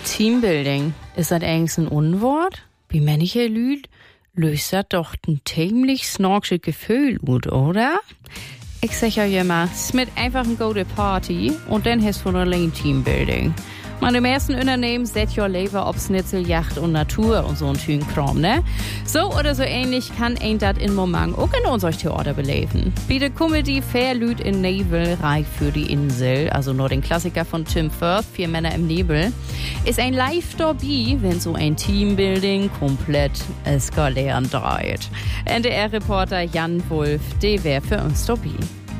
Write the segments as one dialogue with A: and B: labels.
A: Teambuilding, ist das eigentlich ein Unwort? Wie manche Lüd löst das doch ein ziemlich snorksches Gefühl gut, oder? Ich sag euch immer, es ist einfach eine gute Party und dann hast du von allein Teambuilding. Man im ersten Unternehmen setzt ihr Leben auf Schnitzel, Yacht und Natur und so ein schönen Kram, ne? So oder so ähnlich kann ein dat in Moment auch in unser Theater beleben. Wie die Comedy Fairlüd in Nebel, Reich für die Insel, also nur den Klassiker von Tim Firth, 4 Männer im Nebel, ist ein Live-Derby, wenn so ein Teambuilding komplett eskalieren dreht. NDR-Reporter Jan Wulff, der wär für uns Derby.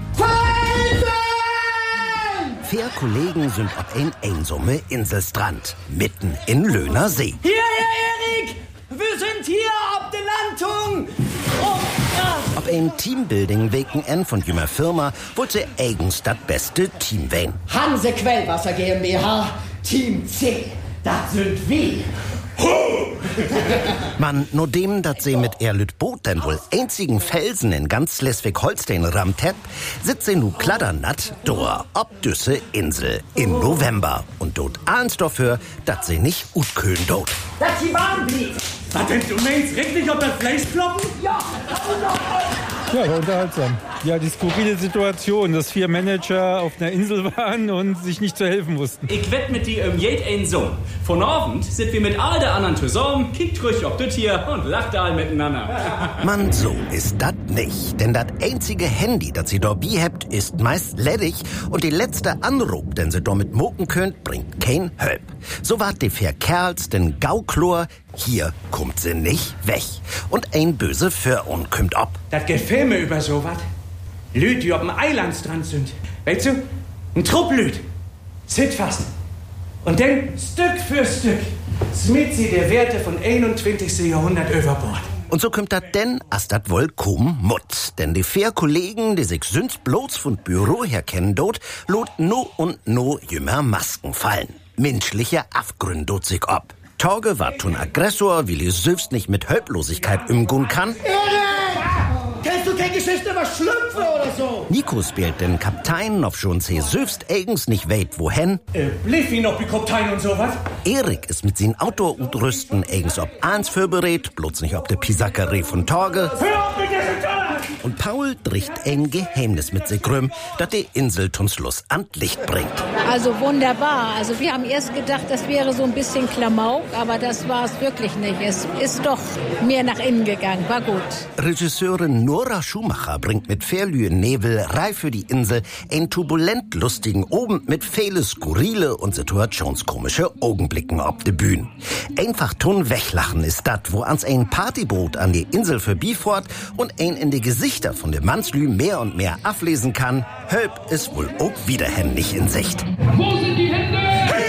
B: 4 Kollegen sind auf ein einsamer Inselstrand, mitten in Löhner See.
C: Hier, Erik! Wir sind hier auf der Landung!
B: Auf ein Teambuilding-Weken von jünger Firma wollte eigens das beste Team wählen.
C: Hanse Quellwasser GmbH, Team C, das sind wir.
B: Man, nur dem, dass sie mit Erlüt Boot denn wohl einzigen Felsen in ganz Schleswig-Holstein rammt hat, sitzt sie nu kladdernat door ob düsse Insel im November. Und dort ahnst dafür, dass sie nicht utkühlen dort.
C: Dass sie warm blieb.
D: Was denn, du meinst richtig auf das Fleisch ploppen?
C: Ja,
E: ja, war unterhaltsam. Ja, die skurrile Situation, dass 4 Manager auf einer Insel waren und sich nicht zu helfen wussten.
D: Ich wett mit die jed ein so. Von Abend sind wir mit all der anderen zusammen, kickt ruhig auf das hier und lacht all miteinander.
B: Mann, so ist das nicht. Denn das einzige Handy, das sie dabei habt, ist meist ledig und die letzte Anruf, den sie damit moken könnt, bringt kein Hölp. So wart die 4 Kerls den Gauklor, hier kommt sie nicht weg. Und ein böse Föhrun kommt ab.
F: Das gefällt mir über so was. Lüd, die auf dem Eilandstrand sind. Weißt du? Ein Trupp Lüd. Sit fast. Und dann, Stück für Stück, smiet sie der Werte von 21. Jahrhundert über Bord.
B: Und so kommt dat denn, as dat wohl kaum mut. Denn die 4 Kollegen, die sich sonst bloß von Büro her kennen dort, lot no und no jümmer Masken fallen. Menschliche Afgründe dort sich ab. Torge war schon Aggressor, weil er selbst nicht mit Hölplosigkeit umgehen kann.
C: kennst du keine Geschichte über Schlümpfe oder so?
B: Nico spielt den Kaptein, auf schon sie selbst eigens nicht weht wohin.
F: Blieb ihn noch wie Kaptein und sowas?
B: Erik ist mit seinem Auto und Rüsten eigens ob eins vorberät, bloß nicht ob der Pisackerie von Torge.
F: Hör auf mit diesem Donner!
B: Und Paul bricht ein Geheimnis mit sich rum, das die Insel zum Schluss an Licht bringt.
G: Also wunderbar. Also wir haben erst gedacht, das wäre so ein bisschen Klamauk, aber das war es wirklich nicht. Es ist doch mehr nach innen gegangen. War gut.
B: Regisseurin Nora Schumacher bringt mit Fairlühe Nebel reif für die Insel einen turbulent lustigen Abend mit viele skurrile und situationskomische Augenblicken auf der Bühne. Einfach tun weglachen ist das, wo ans ein Partyboot an die Insel vorbeifährt und ein in die Gesichter von dem Mannslü mehr und mehr ablesen kann. Hölp ist wohl auch wieder händig in Sicht.
H: Wo sind die Hände?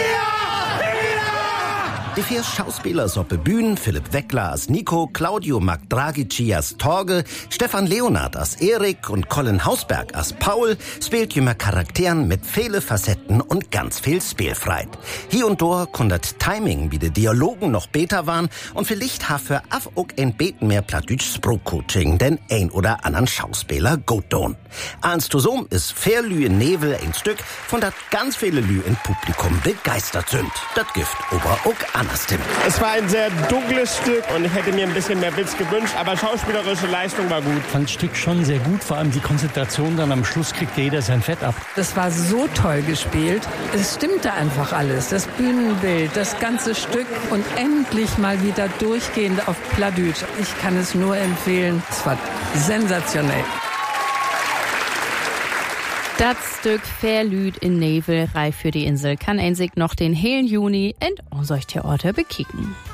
B: Die 4 Schauspieler auf der Bühne, Philipp Weckler als Nico, Claudio Magdragici als Torge, Stefan Leonard als Erik und Colin Hausberg als Paul spielt jünger Charakteren mit viele Facetten und ganz viel Spielfreit. Hier und dort kann das Timing, wie die Dialogen noch besser waren und vielleicht für auch ein Beten mehr Plattdeutsch Sprachcoaching, denn ein oder anderen Schauspieler gut tun. Eins zusammen ist Fairlühe Nebel ein Stück, von das ganz viele Lü im Publikum begeistert sind. Das Gift aber auch anders.
I: Es war ein sehr dunkles Stück und ich hätte mir ein bisschen mehr Witz gewünscht, aber schauspielerische Leistung war gut.
J: Ich fand das Stück schon sehr gut, vor allem die Konzentration, dann am Schluss kriegt jeder sein Fett ab.
K: Das war so toll gespielt, es stimmte einfach alles, das Bühnenbild, das ganze Stück und endlich mal wieder durchgehend auf Plattdeutsch. Ich kann es nur empfehlen, es war sensationell.
A: Das Stück Fairlüd in Nebel reif für die Insel kann ein sich noch den hellen Juni in unser Theater bekicken.